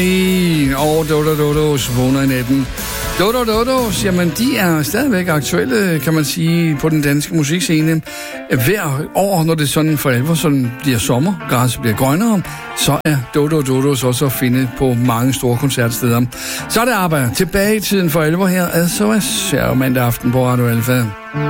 Og Dodos vågner i natten. Dodos, jamen de er stadigvæk aktuelle, kan man sige, på den danske musikscene. Hver år, når det sådan for alvor sådan bliver sommer, græsset bliver grønnere, så er Dodos også at finde på mange store koncertsteder. Så er det arbejde tilbage i tiden for alvor her, altså er mandag aften på Radio Alfa.